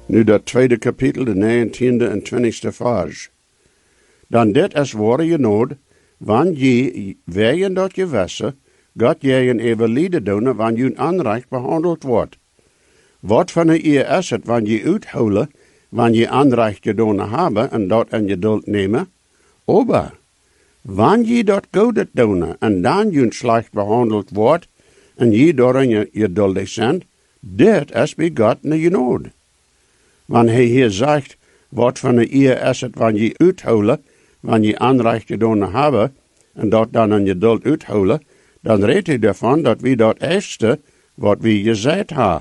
Nu dat tweede kapitel, de 19e en 20e vers. Dan dit is ware je nood, wanneer je wegen dat je wissen, God je een evenlieden doen, wanneer je onrecht behandeld wordt. Wat van een eer is het, wanneer je uithouden, wanneer je onrecht gedaan hebben en dat in je duld nemen? Aber, wanneer je dat goed doen en dan je slecht behandeld wordt en je daarin je duldig bent, dit is bij God niet je nood. Wanneer hij hier zegt, wat van een eer is het, wanneer je uithouden, wanneer je onrecht gedaan hebben en dat dan in je duld uithouden, dan redt hij ervan dat we dat eerste, wat we gezegd hebben.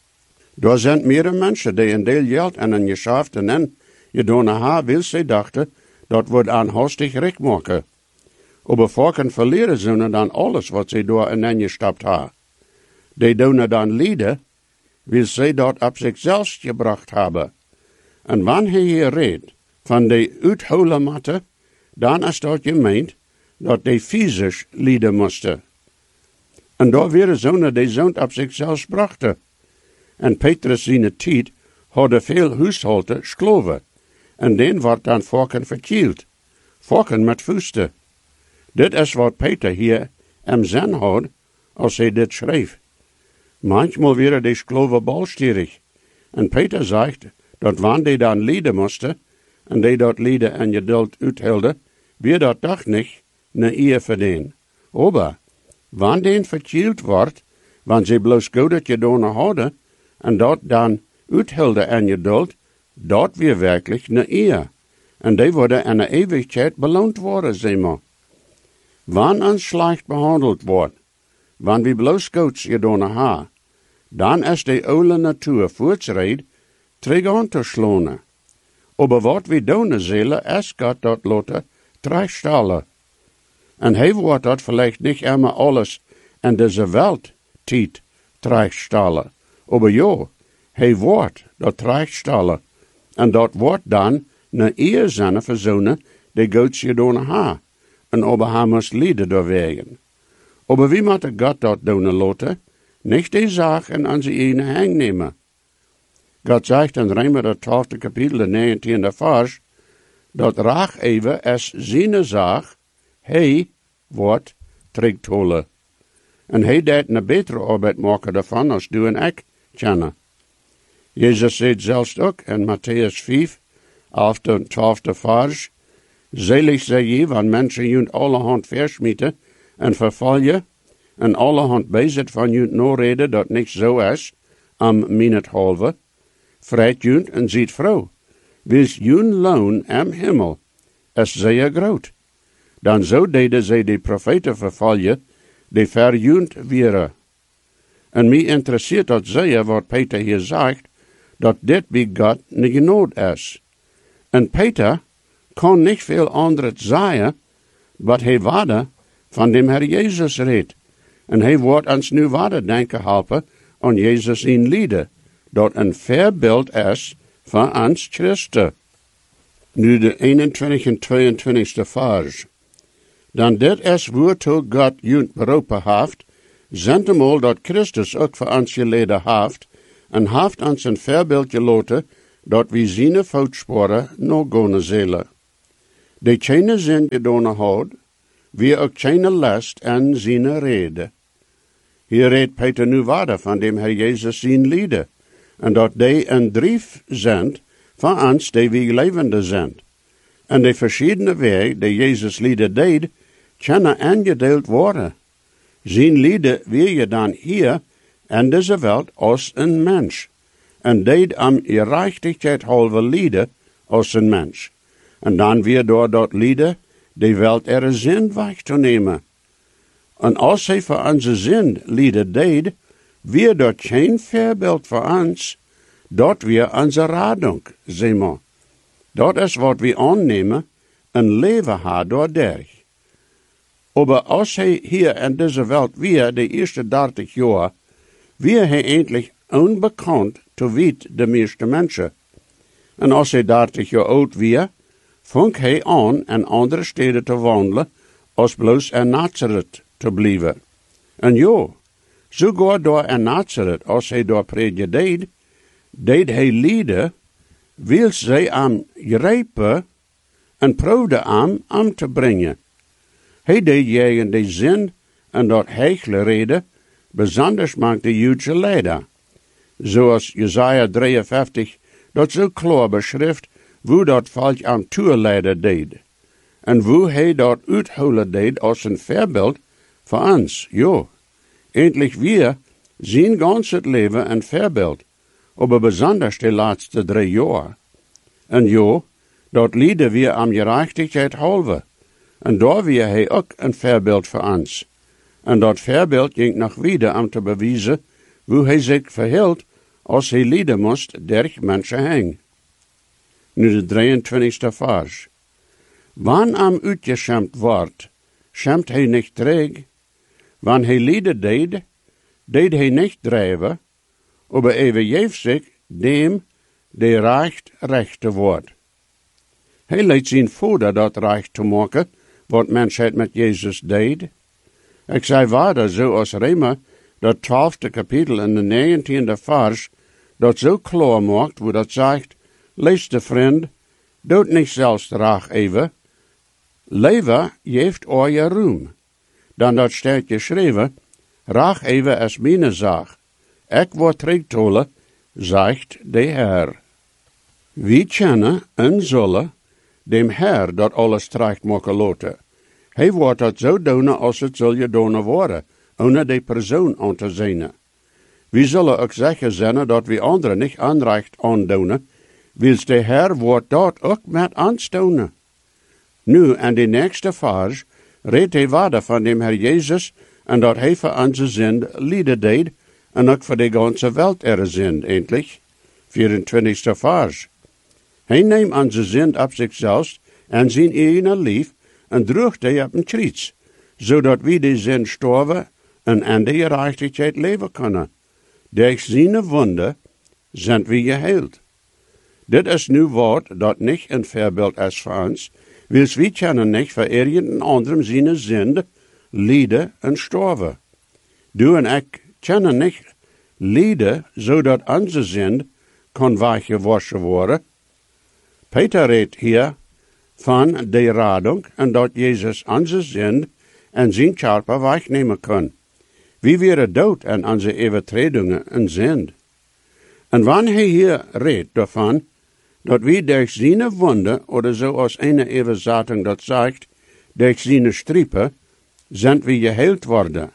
Er zijn meerdere mensen die een deel geld en een geschaft en in gedaan hebben, wil ze dachten, dat wordt aan hastig recht maken. Aber volken verleren ze dan alles wat ze door in gestapt hebben. Die doen dan lieden, wil ze dat op zichzelf gebracht hebben. En wanneer hij hier redt van de uitholematten, dan is dat gemeend dat die fysisch lieden moesten. En daar waren zonen die zo'n op zichzelf brachten. En Petrus zijn tijd hadden veel huishouden skloven. En den wordt dan volken verkield. Volken met vuisten. Dit is wat Peter hier im zin had als hij dit schreef. Manchmal waren die skloven balstierig. En Peter zegt dat wanneer die dan lieden moesten, en die dat lieden en geduld uithielden, weer dat toch niet ne eer verdienen. Aber, wanneer die verkield wordt, wanneer ze bloos goed gedaan hadden, en dat dan uithielden en geduld, dat weer werkelijk ne eer. En die worden in de eeuwigheid beloond worden, zeg maar. Wanneer ons slecht behandeld wordt, wanneer we bloos goed gedaan hebben, dan is de oude natuur voortschrijd terug aan te slaan. Aber wat we doen zullen, is God dat laten terugstellen. En hij wordt dat vielleicht niet immer alles in deze wereld tijd terugstellen. Aber ja, hij wordt dat terugstellen. En dat wordt dan een eer zijn voor zonen die God gedaan hebben. En aber hij moest lijden doorwegen. Aber wie moet God dat doen laten? Niet die zaak in onze eigen hang nemen. God zegt in Römer het 12 kapitel, de 19e vers, dat raag even is zijn zaak, hij wordt terugholen. En hij deed een betere arbeid maken daarvan als du en ik kennen. Jezus zegt zelfs ook in Matthäus 5, 11 en 12 vers, Selig sei je, wanneer mensen junt allerhand verschmieten en vervallen, en allerhand bezit van junt noorreden dat niks zo is, am minethalve, vreit junt en ziet vrouw. Wils jun loon am himmel, is zeer groot. Dan zo deden zij de profeten vervallen, die verjunt wieren. En mij interesseert dat zeer wat Peter hier zegt, dat dit bij God niet nood is. En Peter kon niet veel anders zeggen, wat hij waarde van dem Herr Jezus reed. En hij wordt ons nu waarde denken helpen aan Jezus in lieden, dat een voorbeeld is van ons Christen. Nu de 21 en 22e vers. Dan dit is waartoe God junt beroepen heeft, zentemal dat Christus ook voor ons geleden heeft, en heeft ons een voorbeeld gelaten, dat we zijn voetsporen nog gaan zullen. Die keine zin gedaan had, wie ook keine last en zijn reden. Hier redt Peter nu waarde van dem Herr Jezus zijn lieden, en dat die een drief zijn van ons die we levende zijn. En de verschillende wegen die Jezus lieden deed, kunnen aangedeeld worden. Zijn lieden weer je dan hier in deze wereld als een mens, en deed am gerechtigheid halve lieden als een mens. En dan weer door dat lieden de wereld er zin weg te nemen. En als hij voor onze zin lieden deed, weer dat geen voorbeeld voor ons, dat weer onze radung, zeg maar. Dat is wat we aannemen, een leven had door derg. Aber als hij hier in deze wereld weer de eerste 30 jaar, weer hij eindelijk onbekend te wit de meeste mensen. En als hij 30 jaar oud weer, vond hij aan in andere steden te wandelen, als bloos in Nazareth te blijven. En ja, sogar door in Nazareth, als hij door prediken deed, deed hij lieden, wil zij am grijpen en proefde am te brengen. Hij deed jegen de zin en dat heigle reden, besonders maakt de Joodse leider. Zoals Jesaja 53 dat zo klaar beschrift, hoe dat volk aan toeleiden deed. En hoe hij dat uitholen deed als een voorbeeld voor ons, jo. Eindelijk wir zien gans het leven een voorbeeld, aber besonders de laatste 3 jaar. En jo, dat lieden wir am gerechtigheid halve. En daar weer hij ook een voorbeeld voor ons. En dat voorbeeld ging nog wieder om te bewijzen hoe hij zich verhield als hij lieden moest derg mensen heen. Nu de 23e vers. Wann am uitgeschämt wordt, schämt hij niet träg. Wann hij lieden deed hij niet drijven, aber geeft zich dem, de rechte wordt. Hij leidt zijn vader dat recht te maken, wat mensheid met Jezus deed. Ik zei waarder, zoals Rema, dat 12e kapitel in de 19e vers, dat zo klaar maakt, hoe dat zegt, liefste vriend, doet niet zelfs raag even, leven geeft je roem. Dan dat staat geschreven, raag even is mijn zaak. Ik word terugtolen, zegt de Heer. Wie kennen en zullen dem Heer dat alles terecht maken laten. Hij wordt dat zo doen als het zal gedaan worden, ohne de persoon aan te zien. We zullen ook zeggen zijn dat we anderen niet aanrecht aandoen, wils de Heer wordt dat ook met ons doen. Nu, en de nächste vers, redt hij verder van dem Heer Jezus en dat hij voor onze zin lieden deed en ook voor de ganze welt zind, eindelijk. 24e vers. Hij neemt onze zin op zichzelf en zijn eigen lief en droeg die op een kruis, zodat we die zin sterven en aan de gerechtigheid leven kunnen. Door zijn wonden zijn we geheild. Dit is nu woord dat niet een voorbeeld is voor ons, wils we kunnen niet voor een anderen zijn zinde, lijden en sterven. Du en ik kunnen niet lijden, zodat onze zin kan weggewaschen worden. Peter redt hier van de radung en dat Jezus onze zin en zijn Körper wegnemen kan. Wie wäre dood aan onze overtredingen en zin. En wanneer hij hier redt daarvan, dat we durch zijn wonden, oder zoals eine Übersetzung dat zegt, durch zijn striepen, sind we geheilt worden.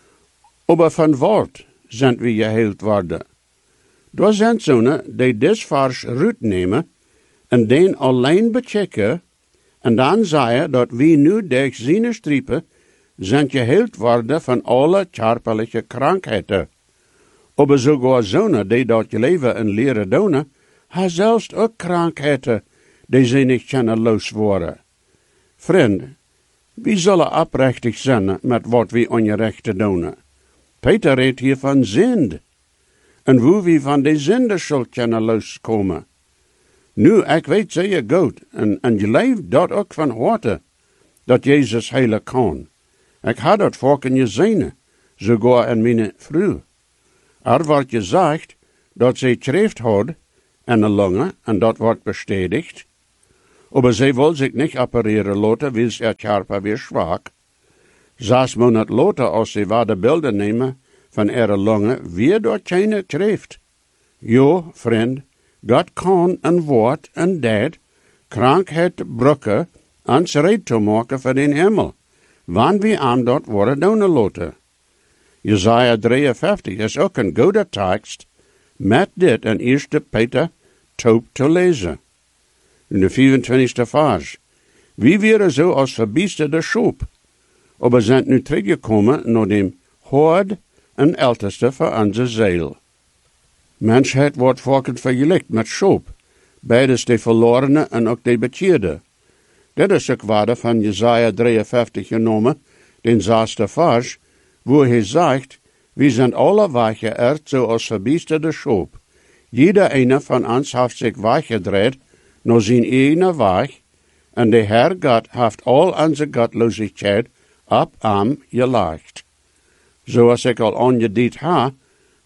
Aber van wat sind we geheilt worden? Daar zijn zonen die dit vers uitnemen en den alleen bechecken, en dan zeggen dat we nu durch zijn striepen zijn geheilt worden van alle körperliche krankheden. Aber sogar zonen die dat leven en leren doen, ha zelfs ook krankheden die ze niet kunnen losworden. Vriend, wie zullen oprechtig zijn met wat we ongerecht doen? Peter redt hier van zind. En hoe we van die zindeschuld kunnen loskomen. Nu, ik weet zeer goed, en je leeft dat ook van harte, dat Jezus heilen kan. Ik had dat vorken gezien, sogar in mijn vrouw. Er wordt gezegd dat zij schrift had en een longe, en dat wordt bestätigt. Aber zij wil zich niet opereren laten, wil haar Körper weer zwak. 6 Monate later, als zij de beelden nemen van ihre longe, weer door keine schrift. Jo, vriend, God kan een woord en daad, krankheid brücken, ons red te maken voor den hemel, wanneer we aan dat worden doen laten. Jesaja 53 is ook een goede tekst, met dit in 1 Peter 2 te lezen. In de 24e vers. Wie wären zo als verbiesterde Schop, aber zijn nu teruggekomen naar dem Hord en älteste voor onze ziel. Mensheid wordt volkend vergelijkt met Schop, beides de verlorene en ook de bekeerde. Dit is ook waarde van Jesaja 53 genomen, den 6e vers, wo hij zegt, we zijn alle weggeërd zoals verbiesterde Schop. Jeder eine van ons heeft zich weggedreht naar zijn eigen weg, en de Heer God heeft al onze gottlosigheid op hem gelegd. Zoals ik al aangediend heb,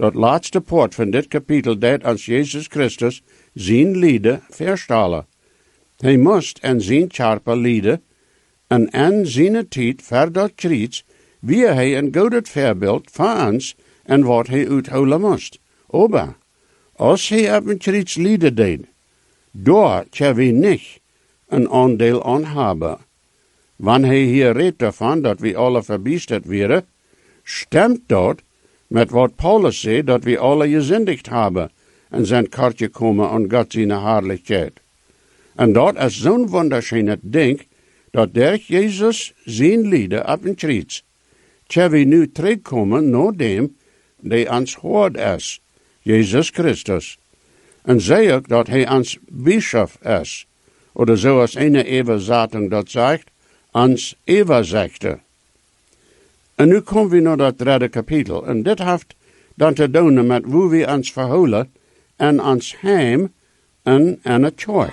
Dat laatste poort van dit kapitel deed als Jezus Christus zijn lieden verstellen. Hij moest en zijn charpe lieden en zijn tijd verder kriets, wie hij een goedet voorbeeld van ons en wat hij uithouden moest. Aber, als hij op een kriets lieden deed, daar kan we niet een aandeel aan hebben. Wanneer hij hier redt daarvan dat we alle verbiesterd werden, stemt dat met wat Paulus zei, dat we alle gezindigd hebben en zijn kartje komen aan God zijn herrlijkheid. En dat is zo'n wunderschönes ding, dat door Jezus zijn lieden op een kriets, kan we nu terugkomen naar dem die ons hoort is, Jezus Christus. En zei ook dat hij ons bischof is, oder zoals een Übersetzung dat zegt, ons Übersechter. En nu komen we naar dat derde kapitel. En dit heeft dan te doen met hoe we ons verhouden en ons heim en het kerk.